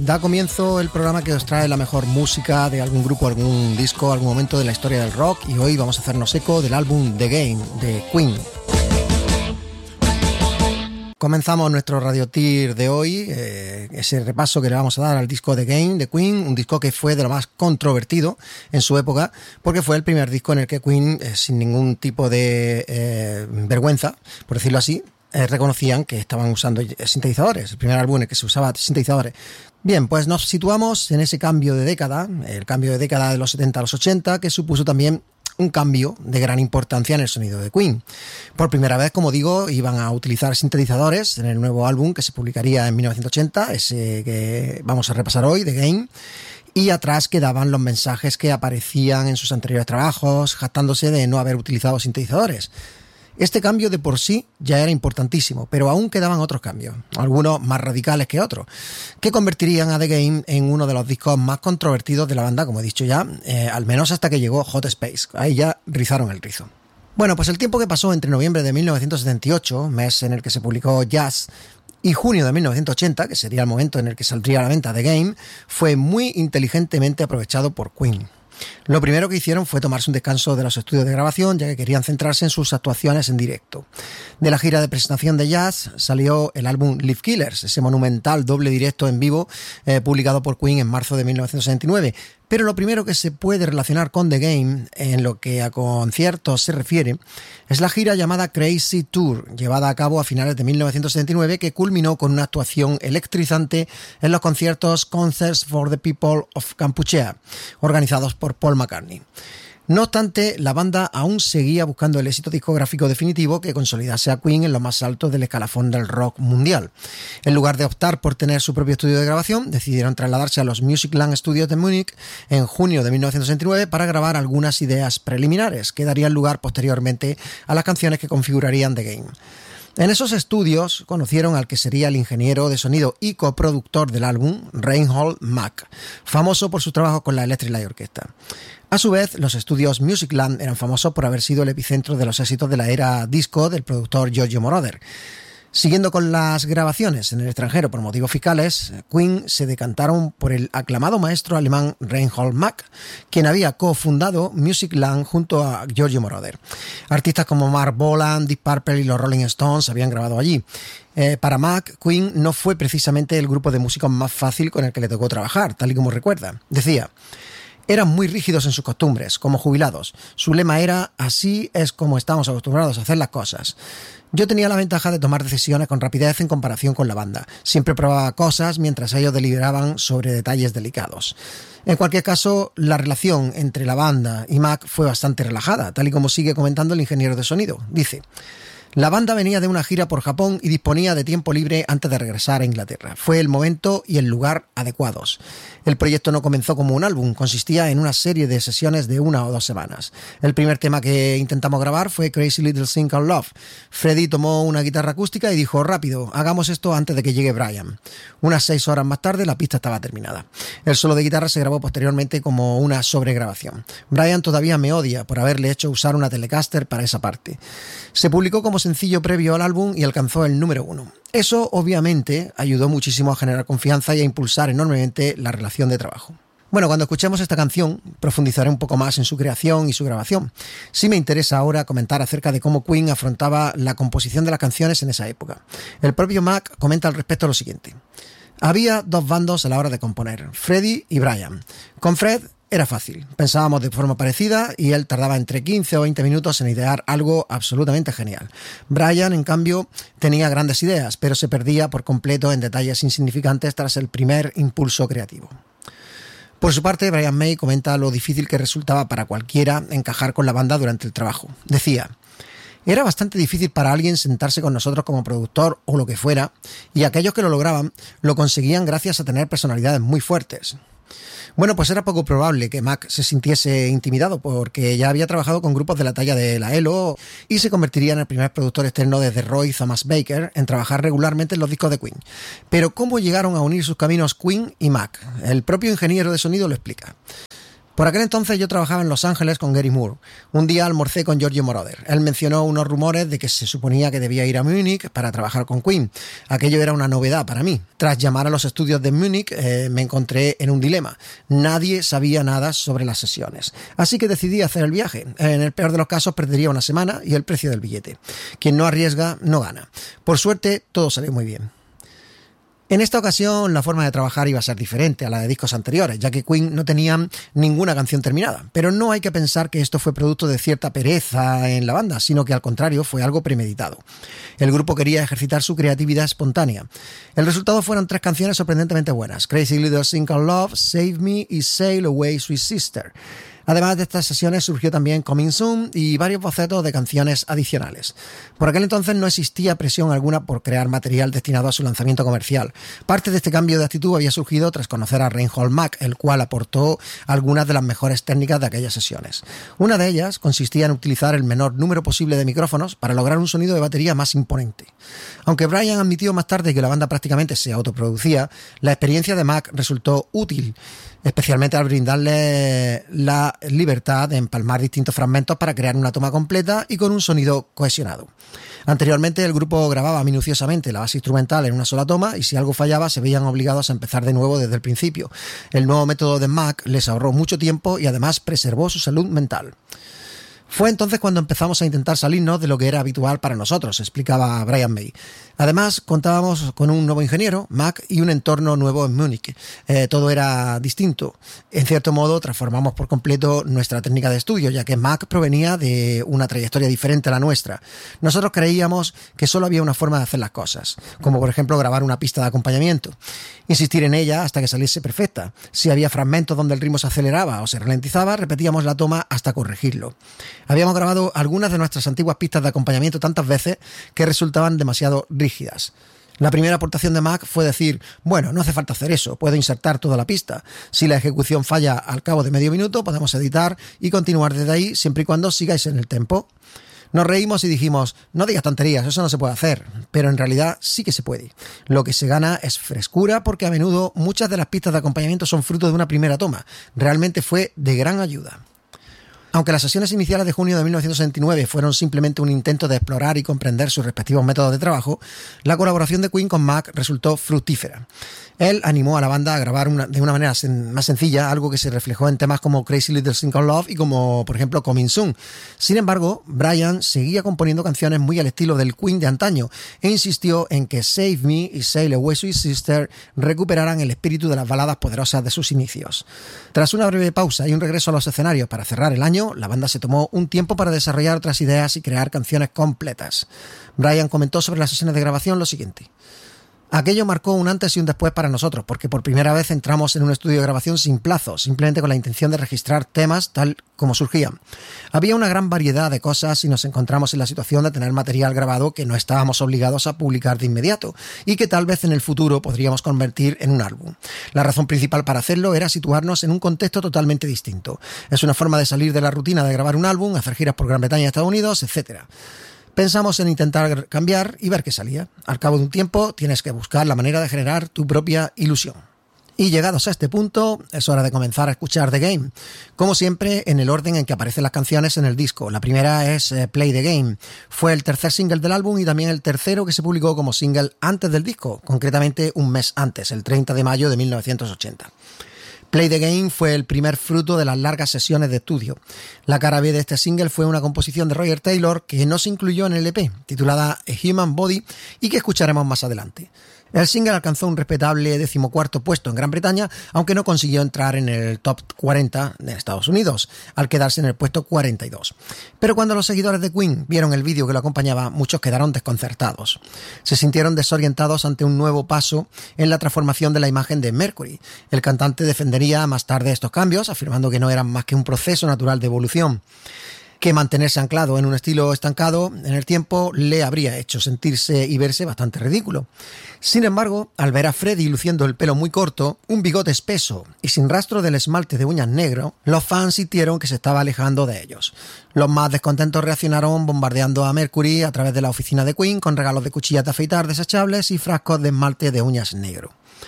Da comienzo el programa que os trae la mejor música de algún grupo, algún disco, algún momento de la historia del rock, y hoy vamos a hacernos eco del álbum The Game de Queen. Comenzamos nuestro Radio Tier de hoy, ese repaso que le vamos a dar al disco The Game de Queen, un disco que fue de lo más controvertido en su época, porque fue el primer disco en el que Queen, sin ningún tipo de vergüenza, por decirlo así, reconocían que estaban usando sintetizadores, el primer álbum en el que se usaba sintetizadores. Bien, pues nos situamos en ese cambio de década, el cambio de década de los 70 a los 80, que supuso también un cambio de gran importancia en el sonido de Queen. Por primera vez, como digo, iban a utilizar sintetizadores en el nuevo álbum que se publicaría en 1980, ese que vamos a repasar hoy, The Game, y atrás quedaban los mensajes que aparecían en sus anteriores trabajos, jactándose de no haber utilizado sintetizadores. Este cambio de por sí ya era importantísimo, pero aún quedaban otros cambios, algunos más radicales que otros, que convertirían a The Game en uno de los discos más controvertidos de la banda, como he dicho ya, al menos hasta que llegó Hot Space. Ahí ya rizaron el rizo. Bueno, pues el tiempo que pasó entre noviembre de 1978, mes en el que se publicó Jazz, y junio de 1980, que sería el momento en el que saldría a la venta The Game, fue muy inteligentemente aprovechado por Queen. Lo primero que hicieron fue tomarse un descanso de los estudios de grabación, ya que querían centrarse en sus actuaciones en directo. De la gira de presentación de Jazz salió el álbum Live Killers, ese monumental doble directo en vivo publicado por Queen en marzo de 1969. Pero lo primero que se puede relacionar con The Game, en lo que a conciertos se refiere, es la gira llamada Crazy Tour, llevada a cabo a finales de 1979, que culminó con una actuación electrizante en los conciertos Concerts for the People of Kampuchea, organizados por Paul McCartney. No obstante, la banda aún seguía buscando el éxito discográfico definitivo que consolidase a Queen en lo más alto del escalafón del rock mundial. En lugar de optar por tener su propio estudio de grabación, decidieron trasladarse a los Musicland Studios de Múnich en junio de 1969 para grabar algunas ideas preliminares que darían lugar posteriormente a las canciones que configurarían The Game. En esos estudios conocieron al que sería el ingeniero de sonido y coproductor del álbum, Reinhold Mack, famoso por sus trabajos con la Electric Light Orchestra. A su vez, los estudios Musicland eran famosos por haber sido el epicentro de los éxitos de la era disco del productor Giorgio Moroder. Siguiendo con las grabaciones en el extranjero por motivos fiscales, Queen se decantaron por el aclamado maestro alemán Reinhold Mack, quien había cofundado Musicland junto a Giorgio Moroder. Artistas como Mark Bolan, Deep Purple y los Rolling Stones habían grabado allí. Para Mack, Queen no fue precisamente el grupo de músicos más fácil con el que le tocó trabajar, tal y como recuerda. Decía: eran muy rígidos en sus costumbres, como jubilados. Su lema era: así es como estamos acostumbrados a hacer las cosas. Yo tenía la ventaja de tomar decisiones con rapidez en comparación con la banda. Siempre probaba cosas mientras ellos deliberaban sobre detalles delicados. En cualquier caso, la relación entre la banda y Mack fue bastante relajada, tal y como sigue comentando el ingeniero de sonido. Dice: la banda venía de una gira por Japón y disponía de tiempo libre antes de regresar a Inglaterra. Fue el momento y el lugar adecuados. El proyecto no comenzó como un álbum, consistía en una serie de sesiones de 1 o 2 semanas. El primer tema que intentamos grabar fue Crazy Little Thing Called Love. Freddie tomó una guitarra acústica y dijo: rápido, hagamos esto antes de que llegue Brian. Unas 6 horas más tarde la pista estaba terminada. El solo de guitarra se grabó posteriormente como una sobregrabación. Brian todavía me odia por haberle hecho usar una Telecaster para esa parte. Se publicó como sencillo previo al álbum y alcanzó el número 1. Eso obviamente ayudó muchísimo a generar confianza y a impulsar enormemente la relación de trabajo. Bueno, cuando escuchemos esta canción profundizaré un poco más en su creación y su grabación. Sí me interesa ahora comentar acerca de cómo Queen afrontaba la composición de las canciones en esa época. El propio Mack comenta al respecto lo siguiente: había 2 bandos a la hora de componer, Freddie y Brian. Con Fred era fácil, pensábamos de forma parecida y él tardaba entre 15 o 20 minutos en idear algo absolutamente genial. Brian, en cambio, tenía grandes ideas, pero se perdía por completo en detalles insignificantes tras el primer impulso creativo. Por su parte, Brian May comenta lo difícil que resultaba para cualquiera encajar con la banda durante el trabajo. Decía: era bastante difícil para alguien sentarse con nosotros como productor o lo que fuera, y aquellos que lo lograban lo conseguían gracias a tener personalidades muy fuertes. Bueno, pues era poco probable que Mack se sintiese intimidado, porque ya había trabajado con grupos de la talla de la ELO y se convertiría en el primer productor externo desde Roy Thomas Baker en trabajar regularmente en los discos de Queen. Pero ¿cómo llegaron a unir sus caminos Queen y Mack? El propio ingeniero de sonido lo explica. Por aquel entonces yo trabajaba en Los Ángeles con Gary Moore. Un día almorcé con Giorgio Moroder. Él mencionó unos rumores de que se suponía que debía ir a Múnich para trabajar con Queen. Aquello era una novedad para mí. Tras llamar a los estudios de Múnich, me encontré en un dilema. Nadie sabía nada sobre las sesiones. Así que decidí hacer el viaje. En el peor de los casos perdería una semana y el precio del billete. Quien no arriesga, no gana. Por suerte, todo salió muy bien. En esta ocasión la forma de trabajar iba a ser diferente a la de discos anteriores, ya que Queen no tenían ninguna canción terminada. Pero no hay que pensar que esto fue producto de cierta pereza en la banda, sino que al contrario fue algo premeditado. El grupo quería ejercitar su creatividad espontánea. El resultado fueron 3 canciones sorprendentemente buenas: Crazy Little Thing Called Love, Save Me y Sail Away Sweet Sister. Además de estas sesiones surgió también Coming Soon y varios bocetos de canciones adicionales. Por aquel entonces no existía presión alguna por crear material destinado a su lanzamiento comercial. Parte de este cambio de actitud había surgido tras conocer a Reinhold Mack, el cual aportó algunas de las mejores técnicas de aquellas sesiones. Una de ellas consistía en utilizar el menor número posible de micrófonos para lograr un sonido de batería más imponente. Aunque Brian admitió más tarde que la banda prácticamente se autoproducía, la experiencia de Mack resultó útil, especialmente al brindarle la libertad de empalmar distintos fragmentos para crear una toma completa y con un sonido cohesionado. Anteriormente el grupo grababa minuciosamente la base instrumental en una sola toma y si algo fallaba se veían obligados a empezar de nuevo desde el principio. El nuevo método de Mack les ahorró mucho tiempo y además preservó su salud mental. Fue entonces cuando empezamos a intentar salirnos de lo que era habitual para nosotros, explicaba Brian May. Además, contábamos con un nuevo ingeniero, Mack, y un entorno nuevo en Múnich. Todo era distinto. En cierto modo, transformamos por completo nuestra técnica de estudio, ya que Mack provenía de una trayectoria diferente a la nuestra. Nosotros creíamos que solo había una forma de hacer las cosas, como por ejemplo grabar una pista de acompañamiento. Insistir en ella hasta que saliese perfecta. Si había fragmentos donde el ritmo se aceleraba o se ralentizaba, repetíamos la toma hasta corregirlo. Habíamos grabado algunas de nuestras antiguas pistas de acompañamiento tantas veces que resultaban demasiado rígidas. La primera aportación de Mack fue decir: bueno, no hace falta hacer eso, puedo insertar toda la pista. Si la ejecución falla al cabo de medio minuto, podemos editar y continuar desde ahí siempre y cuando sigáis en el tempo. Nos reímos y dijimos: no digas tonterías, eso no se puede hacer. Pero en realidad sí que se puede. Lo que se gana es frescura porque a menudo muchas de las pistas de acompañamiento son fruto de una primera toma. Realmente fue de gran ayuda. Aunque las sesiones iniciales de junio de 1969 fueron simplemente un intento de explorar y comprender sus respectivos métodos de trabajo, la colaboración de Queen con Mack resultó fructífera. Él animó a la banda a grabar de una manera más sencilla, algo que se reflejó en temas como Crazy Little Thing Called Love y como, por ejemplo, Coming Soon. Sin embargo, Brian seguía componiendo canciones muy al estilo del Queen de antaño e insistió en que Save Me y Sail Away Sweet Sister recuperaran el espíritu de las baladas poderosas de sus inicios. Tras una breve pausa y un regreso a los escenarios para cerrar el año, la banda se tomó un tiempo para desarrollar otras ideas y crear canciones completas. Brian comentó sobre las sesiones de grabación lo siguiente: aquello marcó un antes y un después para nosotros, porque por primera vez entramos en un estudio de grabación sin plazo, simplemente con la intención de registrar temas tal como surgían. Había una gran variedad de cosas y nos encontramos en la situación de tener material grabado que no estábamos obligados a publicar de inmediato y que tal vez en el futuro podríamos convertir en un álbum. La razón principal para hacerlo era situarnos en un contexto totalmente distinto. Es una forma de salir de la rutina de grabar un álbum, hacer giras por Gran Bretaña y Estados Unidos, etc. Pensamos en intentar cambiar y ver qué salía. Al cabo de un tiempo tienes que buscar la manera de generar tu propia ilusión. Y llegados a este punto, es hora de comenzar a escuchar The Game. Como siempre, en el orden en que aparecen las canciones en el disco. La primera es Play the Game. Fue el tercer single del álbum y también el tercero que se publicó como single antes del disco, concretamente un mes antes, el 30 de mayo de 1980. Play the Game fue el primer fruto de las largas sesiones de estudio. La cara B de este single fue una composición de Roger Taylor que no se incluyó en el EP, titulada A Human Body, y que escucharemos más adelante. El single alcanzó un respetable 14º puesto en Gran Bretaña, aunque no consiguió entrar en el top 40 de Estados Unidos, al quedarse en el puesto 42. Pero cuando los seguidores de Queen vieron el vídeo que lo acompañaba, muchos quedaron desconcertados. Se sintieron desorientados ante un nuevo paso en la transformación de la imagen de Mercury. El cantante defendería más tarde estos cambios, afirmando que no eran más que un proceso natural de evolución, que mantenerse anclado en un estilo estancado en el tiempo le habría hecho sentirse y verse bastante ridículo. Sin embargo, al ver a Freddie luciendo el pelo muy corto, un bigote espeso y sin rastro del esmalte de uñas negro, los fans sintieron que se estaba alejando de ellos. Los más descontentos reaccionaron bombardeando a Mercury a través de la oficina de Queen con regalos de cuchillas de afeitar desechables y frascos de esmalte de uñas negro.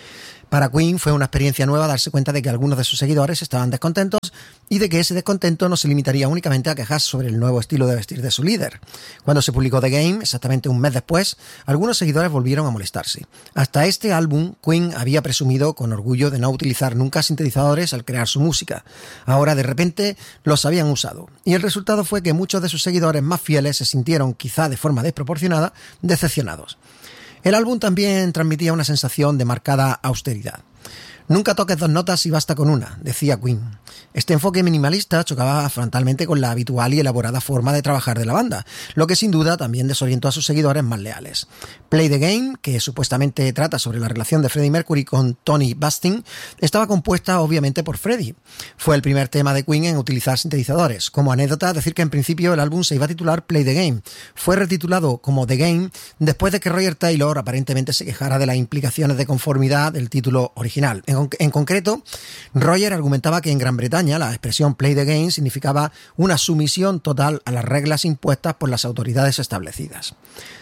Para Queen fue una experiencia nueva darse cuenta de que algunos de sus seguidores estaban descontentos y de que ese descontento no se limitaría únicamente a quejarse sobre el nuevo estilo de vestir de su líder. Cuando se publicó The Game, exactamente un mes después, algunos seguidores volvieron a molestarse. Hasta este álbum, Queen había presumido con orgullo de no utilizar nunca sintetizadores al crear su música. Ahora, de repente, los habían usado. Y el resultado fue que muchos de sus seguidores más fieles se sintieron, quizá de forma desproporcionada, decepcionados. El álbum también transmitía una sensación de marcada austeridad. Nunca toques dos notas y basta con una, decía Queen. Este enfoque minimalista chocaba frontalmente con la habitual y elaborada forma de trabajar de la banda, lo que sin duda también desorientó a sus seguidores más leales. Play the Game, que supuestamente trata sobre la relación de Freddie Mercury con Tony Bastin, estaba compuesta obviamente por Freddie. Fue el primer tema de Queen en utilizar sintetizadores. Como anécdota, decir que en principio el álbum se iba a titular Play the Game. Fue retitulado como The Game después de que Roger Taylor aparentemente se quejara de las implicaciones de conformidad del título original. En concreto, Roger argumentaba que en Gran Bretaña la expresión Play the Game significaba una sumisión total a las reglas impuestas por las autoridades establecidas.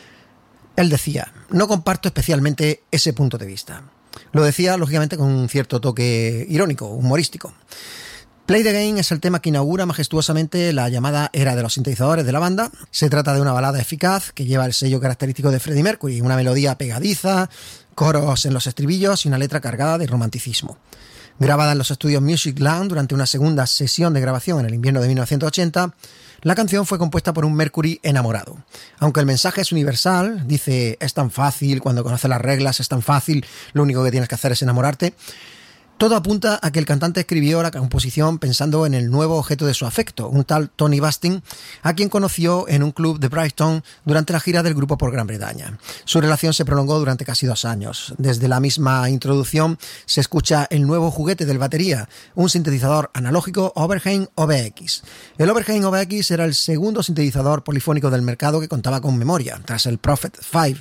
Él decía: no comparto especialmente ese punto de vista. Lo decía, lógicamente, con un cierto toque irónico, humorístico. Play the Game es el tema que inaugura majestuosamente la llamada era de los sintetizadores de la banda. Se trata de una balada eficaz que lleva el sello característico de Freddie Mercury, una melodía pegadiza, coros en los estribillos y una letra cargada de romanticismo. Grabada en los estudios Musicland durante una segunda sesión de grabación en el invierno de 1980, la canción fue compuesta por un Mercury enamorado. Aunque el mensaje es universal, dice: es tan fácil, cuando conoces las reglas es tan fácil, lo único que tienes que hacer es enamorarte. Todo apunta a que el cantante escribió la composición pensando en el nuevo objeto de su afecto, un tal Tony Bastin, a quien conoció en un club de Brighton durante la gira del grupo por Gran Bretaña. Su relación se prolongó durante casi 2 años. Desde la misma introducción se escucha el nuevo juguete del batería, un sintetizador analógico Oberheim OBX. El Oberheim OBX era el segundo sintetizador polifónico del mercado que contaba con memoria, tras el Prophet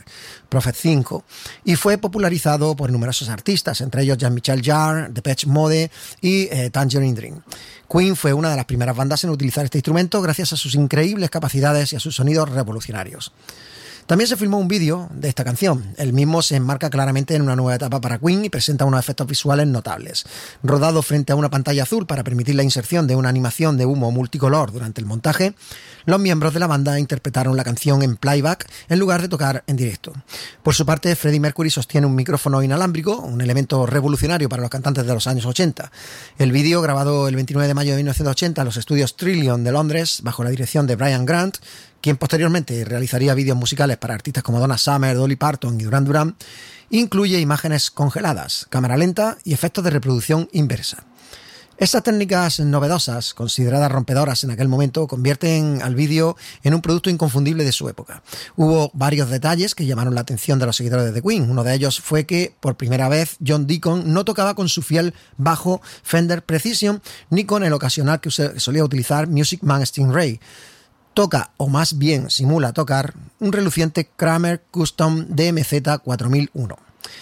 5, y fue popularizado por numerosos artistas, entre ellos Jean-Michel Jarre, Depeche Mode y Tangerine Dream. Queen fue una de las primeras bandas en utilizar este instrumento gracias a sus increíbles capacidades y a sus sonidos revolucionarios. También se filmó un vídeo de esta canción. El mismo se enmarca claramente en una nueva etapa para Queen y presenta unos efectos visuales notables. Rodado frente a una pantalla azul para permitir la inserción de una animación de humo multicolor durante el montaje, los miembros de la banda interpretaron la canción en playback en lugar de tocar en directo. Por su parte, Freddie Mercury sostiene un micrófono inalámbrico, un elemento revolucionario para los cantantes de los años 80. El vídeo, grabado el 29 de mayo de 1980 en los estudios Trillion de Londres, bajo la dirección de Brian Grant, quien posteriormente realizaría vídeos musicales para artistas como Donna Summer, Dolly Parton y Duran Duran, incluye imágenes congeladas, cámara lenta y efectos de reproducción inversa. Estas técnicas novedosas, consideradas rompedoras en aquel momento, convierten al vídeo en un producto inconfundible de su época. Hubo varios detalles que llamaron la atención de los seguidores de The Queen. Uno de ellos fue que, por primera vez, John Deacon no tocaba con su fiel bajo Fender Precision ni con el ocasional que solía utilizar Music Man Stingray. Toca, o más bien simula tocar, un reluciente Kramer Custom DMZ 4001,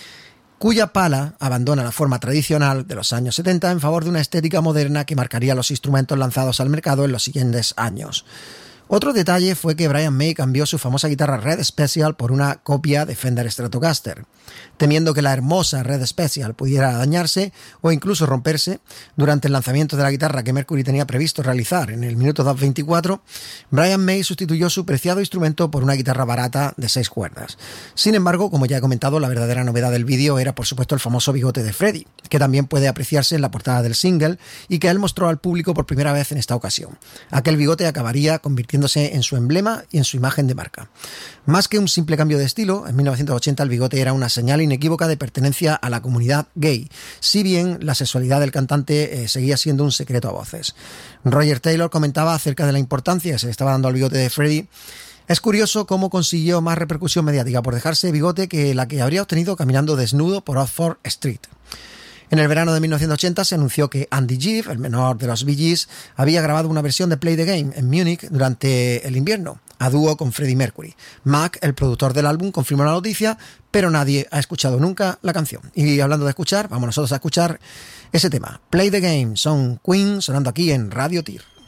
cuya pala abandona la forma tradicional de los años 70 en favor de una estética moderna que marcaría los instrumentos lanzados al mercado en los siguientes años. Otro detalle fue que Brian May cambió su famosa guitarra Red Special por una copia de Fender Stratocaster. Temiendo que la hermosa Red Special pudiera dañarse o incluso romperse durante el lanzamiento de la guitarra que Mercury tenía previsto realizar en el minuto 2:24, Brian May sustituyó su preciado instrumento por una guitarra barata de 6 cuerdas. Sin embargo, como ya he comentado, la verdadera novedad del vídeo era por supuesto el famoso bigote de Freddie, que también puede apreciarse en la portada del single y que él mostró al público por primera vez en esta ocasión. Aquel bigote acabaría convirtiéndose en su emblema y en su imagen de marca. Más que un simple cambio de estilo, en 1980 el bigote era una señal inequívoca de pertenencia a la comunidad gay, si bien la sexualidad del cantante seguía siendo un secreto a voces. Roger Taylor comentaba acerca de la importancia que se le estaba dando al bigote de Freddie. Es curioso cómo consiguió más repercusión mediática por dejarse bigote que la que habría obtenido caminando desnudo por Oxford Street. En el verano de 1980 se anunció que Andy Gibb, el menor de los Bee Gees, había grabado una versión de Play the Game en Múnich durante el invierno, a dúo con Freddie Mercury. Mac, el productor del álbum, confirmó la noticia, pero nadie ha escuchado nunca la canción. Y hablando de escuchar, vamos nosotros a escuchar ese tema. Play the Game, son Queen, sonando aquí en Radio Tir.